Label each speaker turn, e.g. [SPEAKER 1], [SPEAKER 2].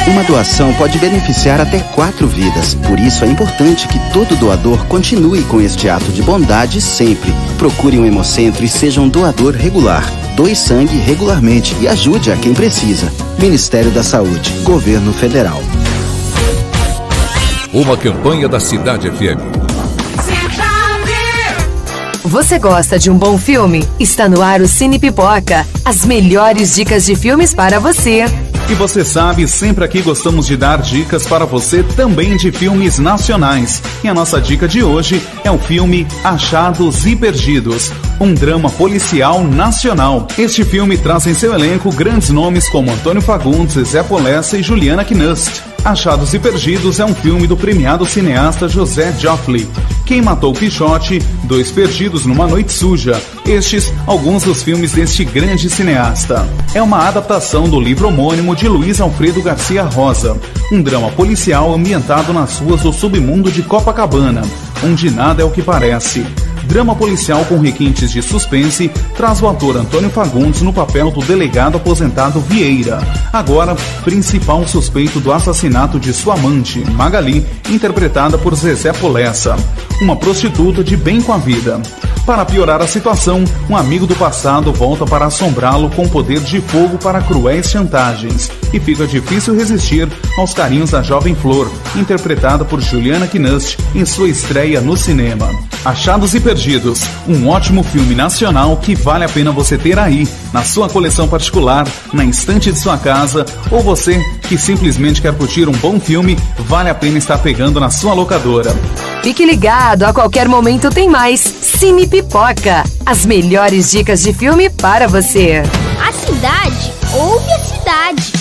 [SPEAKER 1] Uma doação pode beneficiar até 4 vidas. Por isso é importante que todo doador continue com este ato de bondade sempre. Procure um hemocentro e seja um doador regular. Doe sangue regularmente e ajude a quem precisa. Ministério da Saúde, Governo Federal.
[SPEAKER 2] Uma campanha da Cidade FM.
[SPEAKER 3] Você gosta de um bom filme? Está no ar o Cine Pipoca. As melhores dicas de filmes para você.
[SPEAKER 4] E você sabe, sempre aqui gostamos de dar dicas para você também de filmes nacionais. E a nossa dica de hoje é o filme Achados e Perdidos, um drama policial nacional. Este filme traz em seu elenco grandes nomes como Antônio Fagundes, Zezé Polessa e Juliana Knust. Achados e Perdidos é um filme do premiado cineasta José Joffre. Quem Matou o Quixote, Dois Perdidos numa Noite Suja. Estes, alguns dos filmes deste grande cineasta. É uma adaptação do livro homônimo de Luiz Alfredo Garcia Rosa, um drama policial ambientado nas ruas do submundo de Copacabana, onde nada é o que parece. Drama policial com requintes de suspense traz o ator Antônio Fagundes no papel do delegado aposentado Vieira, agora principal suspeito do assassinato de sua amante, Magali, interpretada por Zezé Polessa, uma prostituta de bem com a vida. Para piorar a situação, um amigo do passado volta para assombrá-lo com poder de fogo para cruéis chantagens, e fica difícil resistir aos carinhos da jovem Flor, interpretada por Juliana Knust em sua estreia no cinema. Achados e Perdidos, um ótimo filme nacional que vale a pena você ter aí, na sua coleção particular, na estante de sua casa, ou você que simplesmente quer curtir um bom filme, vale a pena estar pegando na sua locadora.
[SPEAKER 3] Fique ligado, a qualquer momento tem mais Cine Pipoca. As melhores dicas de filme para você.
[SPEAKER 5] A cidade ouve a cidade.